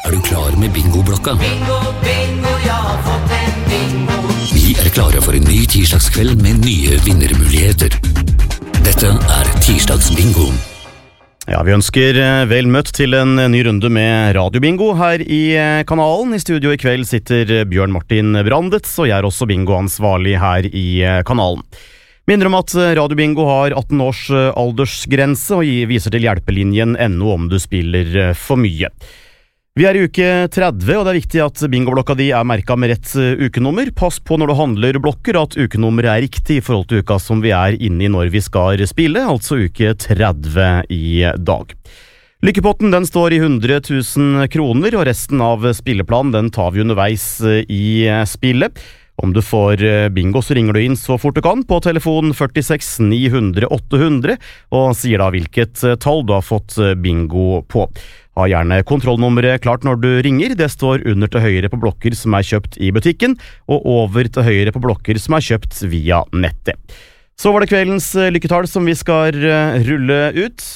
du klar med bingoblokka? Bingo, bingo, jeg har fått en bingo. Vi klare for en ny tirsdagskveld med nye vinnermuligheter. Dette tirsdagsbingo. Ja, vi ønsker vel møtt til en ny runde med radiobingo her i kanalen. I studio i kveld sitter Bjørn Martin Brandets, og jeg også bingoansvarlig her i kanalen. Minner om at radiobingo har 18 års aldersgrense og viser til hjelpelinjen NO om du spiller for mye. Vi i uke 30, og det viktig at bingoblokka di merket med rett ukenummer. Pass på når du handler blokker at ukenummeret riktig i forhold til uka som vi inne i når vi skal spille, altså uke 30 i dag. Lykkepotten den står i 100 000 kroner, og resten av spilleplanen den tar vi underveis i spillet. Om du får bingo så ringer du inn så fort du kan på telefon 46 900 800 og sier da hvilket tall du har fått bingo på. Ha gjerne kontrollnummeret klart når du ringer. Det står under til høyre på blokker som kjøpt i butikken, og over til høyre på blokker som kjøpt via nettet. Så var det kveldens lykketall som vi skal rulle ut.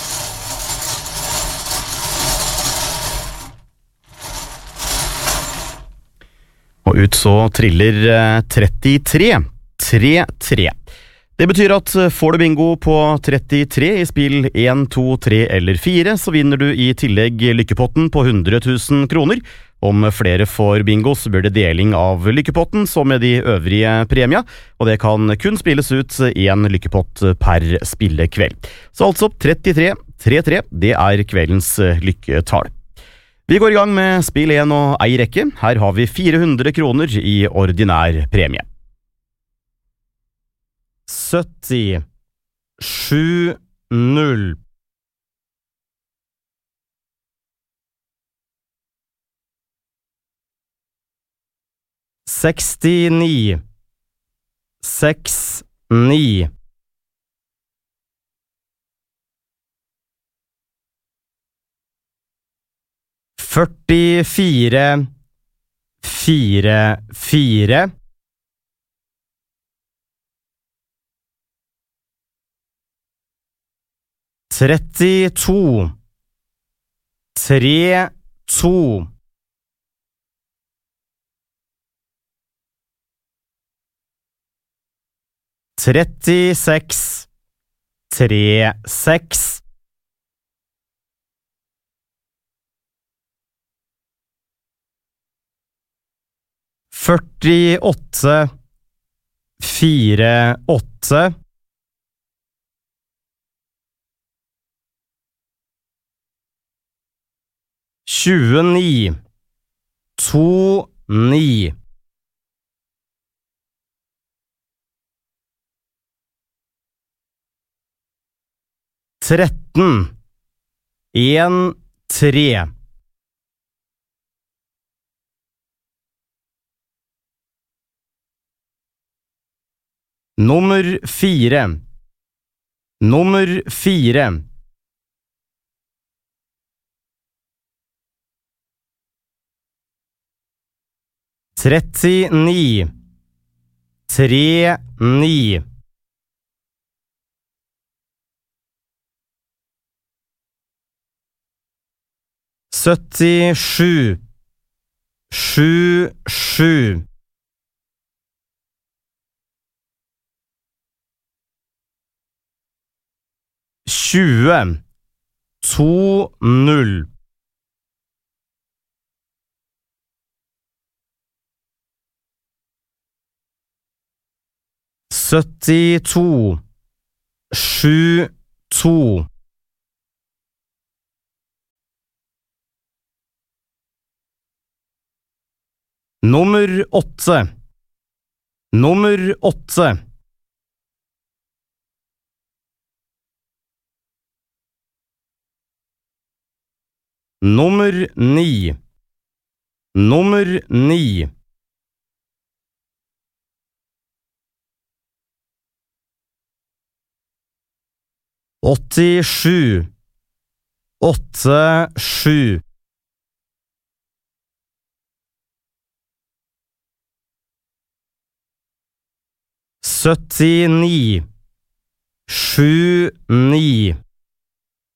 Og ut så triller 33. 3-3. Det betyr at får du bingo på 33 i spill 1, 2, 3 eller 4, så vinner du i tillegg lykkepotten på 100 000 kroner. Om flere får bingo, så blir det deling av lykkepotten som med de øvrige premia, og det kan kun spilles ut en lykkepott per spillekveld. Så altså 33, 3-3, det kveldens lykketall. Vi går i gang med spill 1 og ei rekke. Her har vi 400 kroner i ordinær premie. 70 7 0 69 6 9 44 4 4 32 3 2 36 3 6 48 4 8 29 2 9 13 1 3 Nummer 4 Nummer 4 39 3 9 77 7 7 20 2 0 72 7 2 Nummer 8 Nummer 8 Nummer 9 Nummer 9 87 8 7 79 7 9